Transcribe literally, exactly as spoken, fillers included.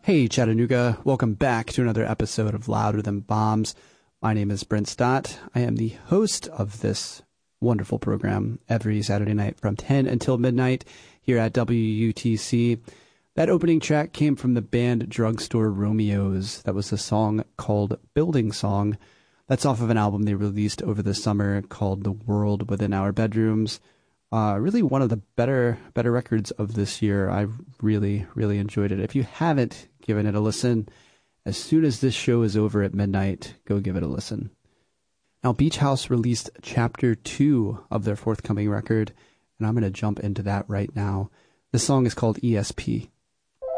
Hey Chattanooga, welcome back to another episode of Louder Than Bombs. My name is Brent Stott. I am the host of this wonderful program every Saturday night from ten until midnight here at W U T C. That opening track came from the band Drugstore Romeos. That was a song called Building Song. That's off of an album they released over the summer called The World Within Our Bedrooms. Uh, really one of the better better records of this year. I really, really enjoyed it. If you haven't given it a listen, as soon as this show is over at midnight, go give it a listen. Now, Beach House released Chapter two of their forthcoming record, and I'm going to jump into that right now. This song is called E S P.